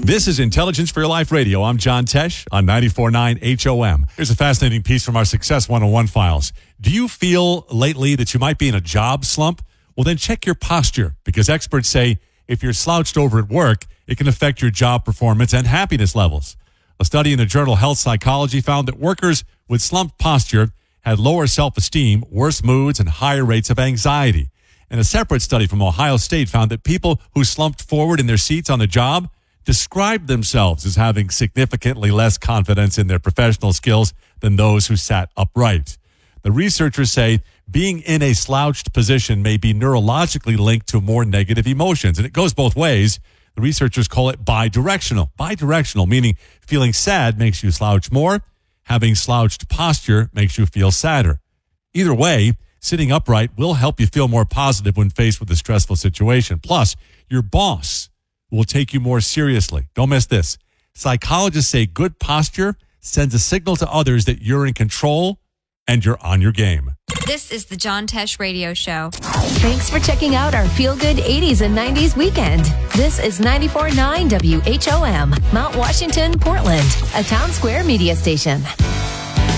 This is Intelligence for Your Life Radio. I'm John Tesh on 94.9 HOM. Here's a fascinating piece from our Success 101 files. Do you feel lately that you might be in a job slump? Well, then check your posture, because experts say if you're slouched over at work, it can affect your job performance and happiness levels. A study in the journal Health Psychology found that workers with slumped posture had lower self-esteem, worse moods, and higher rates of anxiety. And a separate study from Ohio State found that people who slumped forward in their seats on the job described themselves as having significantly less confidence in their professional skills than those who sat upright. The researchers say being in a slouched position may be neurologically linked to more negative emotions, and it goes both ways. The researchers call it bidirectional. Bidirectional, meaning feeling sad makes you slouch more. Having slouched posture makes you feel sadder. Either way, sitting upright will help you feel more positive when faced with a stressful situation. Plus, your boss will take you more seriously. Don't miss this. Psychologists say good posture sends a signal to others that you're in control and you're on your game. This is the John Tesh Radio Show. Thanks for checking out our feel-good 80s and 90s weekend. This is 94.9 WHOM, Mount Washington, Portland, a Town Square media station.